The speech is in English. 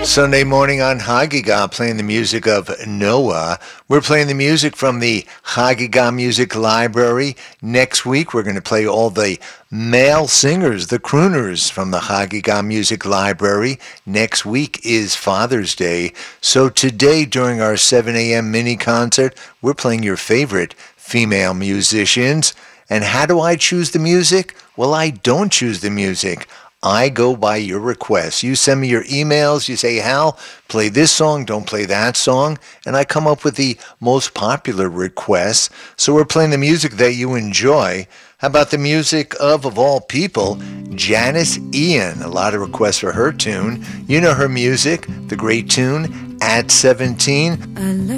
Sunday morning on Hagigah, playing the music of Noah. We're playing the music from the Hagigah Music Library. Next week, we're going to play all the male singers, the crooners from the Hagigah Music Library. Next week is Father's Day. So today, during our 7 a.m. mini concert, we're playing your favorite female musicians. And how do I choose the music? Well, I don't choose the music. I go by your requests. You send me your emails. You say, Hal, play this song, don't play that song. And I come up with the most popular requests. So we're playing the music that you enjoy. How about the music of all people, Janice Ian? A lot of requests for her tune. You know her music, the great tune, At 17.